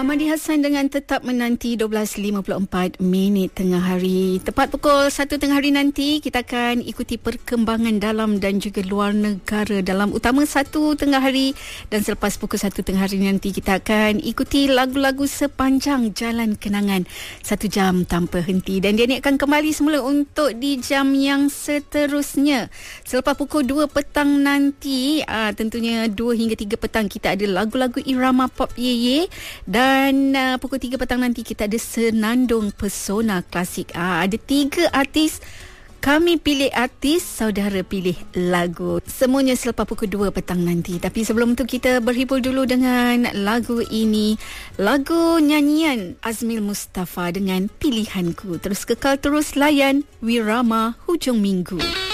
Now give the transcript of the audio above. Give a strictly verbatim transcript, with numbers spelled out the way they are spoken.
Ahmadi Hassan dengan Tetap Menanti dua belas lima puluh empat minit tengah hari. Tepat pukul satu tengah hari nanti kita akan ikuti perkembangan dalam dan juga luar negara dalam Utama satu tengah hari, dan selepas pukul satu tengah hari nanti kita akan ikuti lagu-lagu sepanjang Jalan Kenangan satu jam tanpa henti, dan dia ni akan kembali semula untuk di jam yang seterusnya. Selepas pukul dua petang nanti, aa, tentunya dua hingga tiga petang kita ada lagu-lagu irama pop ye ye. Dan uh, pukul tiga petang nanti kita ada Senandung Pesona Klasik. Ah, ada tiga artis. Kami pilih artis, saudara pilih lagu. Semuanya selepas pukul dua petang nanti. Tapi sebelum tu kita berhibur dulu dengan lagu ini. Lagu nyanyian Azmil Mustafa dengan Pilihanku. Terus kekal terus layan Wirama Hujung Minggu.